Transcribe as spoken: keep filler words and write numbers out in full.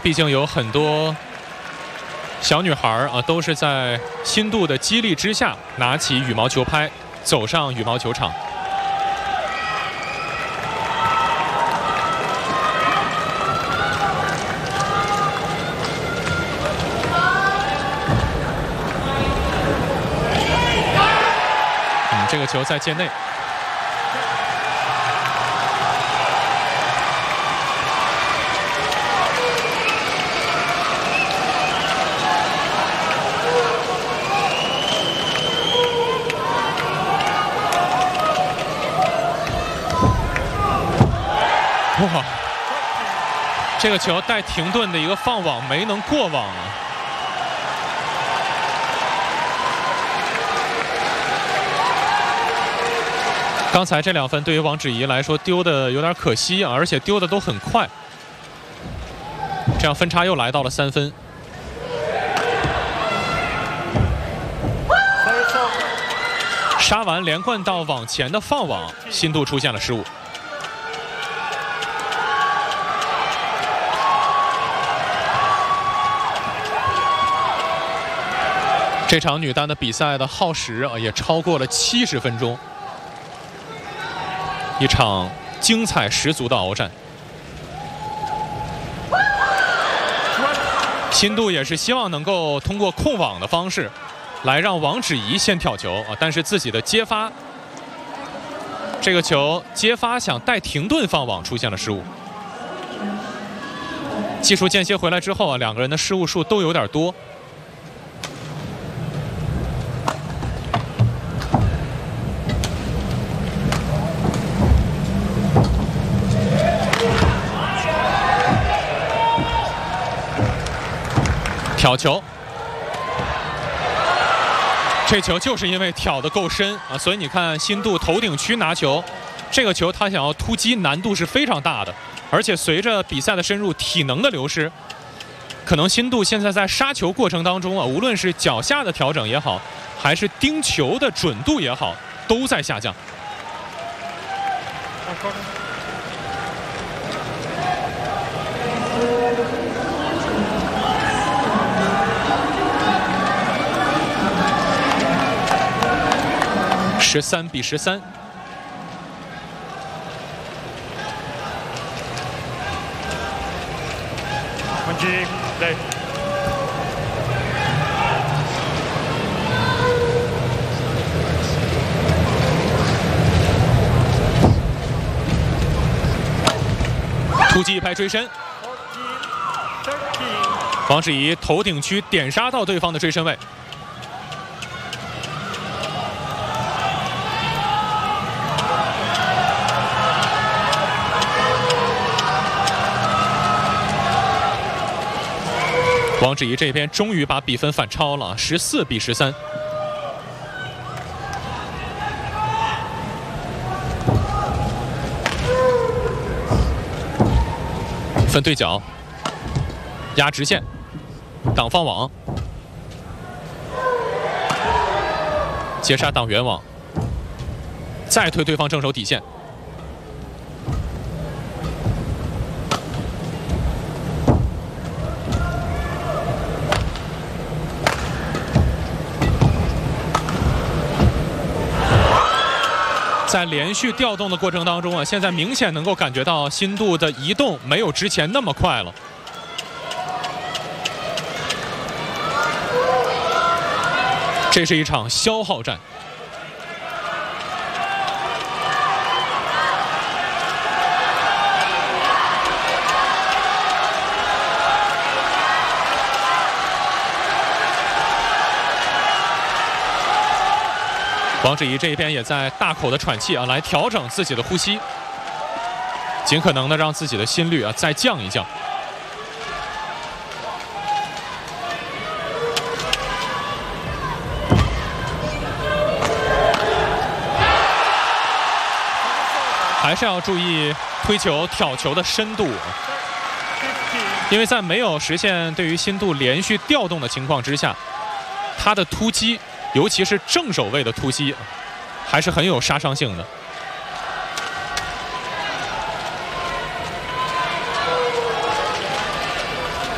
毕竟有很多小女孩啊，都是在新度的激励之下，拿起羽毛球拍，走上羽毛球场。嗯，这个球在界内。 哇！这个球带停顿的一个放网没能过网啊！刚才这两分对于王芷怡来说丢的有点可惜啊，而且丢的都很快。这样分差又来到了三分。杀完连贯到网前的放网，新度出现了失误。 这场女单的比赛的耗时啊，也超过了七十分钟，一场精彩十足的鏖战。新度也是希望能够通过控网的方式，来让王芷怡先挑球啊，但是自己的接发，这个球接发想带停顿放网出现了失误。技术间歇回来之后啊，两个人的失误数都有点多。 挑球，这球就是因为挑得够深啊，所以你看新度头顶区拿球，这个球他想要突击难度是非常大的，而且随着比赛的深入，体能的流失，可能新度现在在杀球过程当中啊，无论是脚下的调整也好，还是盯球的准度也好，都在下降。 十三比十三。突击一拍追身，王芷怡头顶区点杀到对方的追身位。 王芷怡这边终于把比分反超了，十四比十三。分对角，压直线，挡放网，接杀挡圆网，再推对方正手底线。 在连续调动的过程当中啊，现在明显能够感觉到新度的移动没有之前那么快了。这是一场消耗战。王芷怡这一边也在大口的喘气啊，来调整自己的呼吸，尽可能的让自己的心率啊再降一降。还是要注意推球、挑球的深度，因为在没有实现对于新度连续调动的情况之下，他的突击。 尤其是正手位的突击，还是很有杀伤性的。